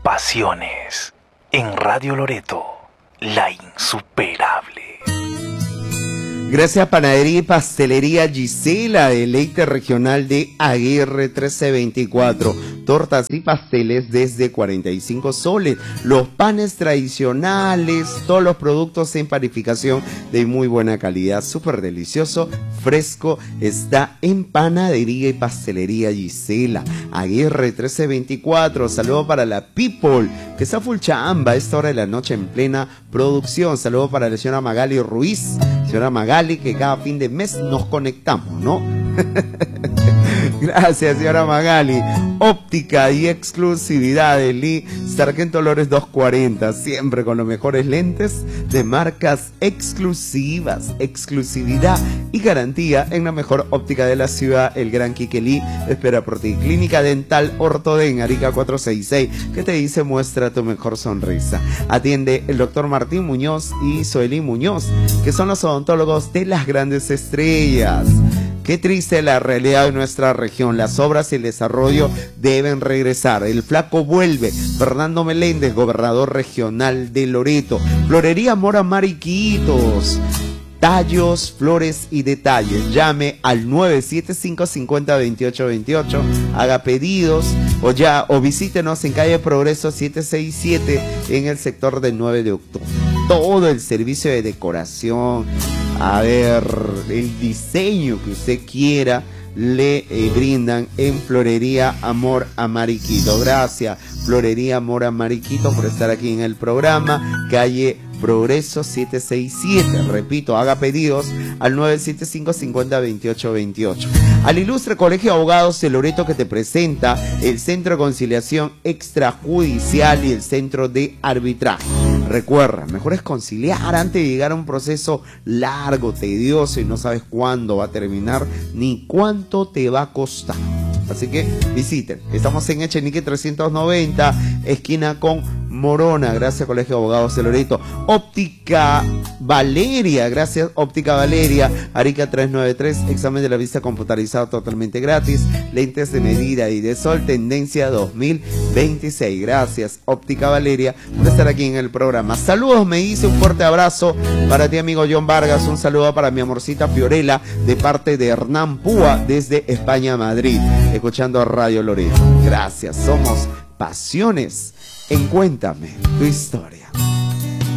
Pasiones en Radio Loreto, la insuperable. Gracias a Panadería y Pastelería Gisela, deleite regional de Aguirre 1324. Tortas y pasteles desde 45 soles. Los panes tradicionales, todos los productos en panificación de muy buena calidad. Súper delicioso, fresco. Está en Panadería y Pastelería Gisela, Aguirre 1324. Saludo para la People, que está full chamba a esta hora de la noche en plena producción. Saludo para la señora Magali Ruiz. Señora Magali, que cada fin de mes nos conectamos, ¿no? Gracias, señora Magali. Óptica y exclusividad de Lee Sargento Lores 240, siempre con los mejores lentes de marcas exclusivas, exclusividad y garantía en la mejor óptica de la ciudad, el Gran Quique Lee espera por ti. Clínica Dental Ortoden, Arica 466, que te dice muestra tu mejor sonrisa. Atiende el doctor Martín Muñoz y Zoelí Muñoz, que son los odontólogos de las grandes estrellas. Qué triste la realidad de nuestra región. Las obras y el desarrollo deben regresar. El flaco vuelve. Fernando Meléndez, gobernador regional de Loreto. Florería Mora Mariquitos. Tallos, flores y detalles. Llame al 975-50-2828. Haga pedidos o visítenos en calle Progreso 767 en el sector del 9 de octubre. Todo el servicio de decoración, a ver, el diseño que usted quiera, le brindan en Florería Amor a Mariquito. Gracias, Florería Amor a Mariquito, por estar aquí en el programa. Calle Progreso 767. Repito, haga pedidos al 975-50-2828. Al ilustre Colegio de Abogados de Loreto, que te presenta el Centro de Conciliación Extrajudicial y el Centro de Arbitraje. Recuerda, mejor es conciliar antes de llegar a un proceso largo, tedioso y no sabes cuándo va a terminar ni cuánto te va a costar. Así que visiten. Estamos en Echenique 390, esquina con Morona. Gracias, Colegio de Abogados de Loreto. Óptica Valeria. Gracias, Óptica Valeria. Arica 393. Examen de la vista computarizado totalmente gratis. Lentes de medida y de sol. Tendencia 2026. Gracias, Óptica Valeria, por estar aquí en el programa. Saludos, me dice, un fuerte abrazo para ti, amigo John Vargas. Un saludo para mi amorcita Fiorella, de parte de Hernán Púa, desde España, Madrid, escuchando Radio Loreto. Gracias, somos Pasiones en Cuéntame tu Historia.